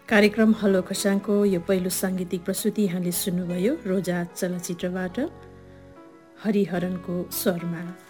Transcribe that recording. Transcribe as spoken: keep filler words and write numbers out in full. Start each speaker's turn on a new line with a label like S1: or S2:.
S1: कार्यक्रम हलो खसाङको यो पहिलो साङ्गीतिक प्रस्तुति यहाँले सुन्नुभयो रोजा चलचित्रबाट हरिहरनको स्वरमा।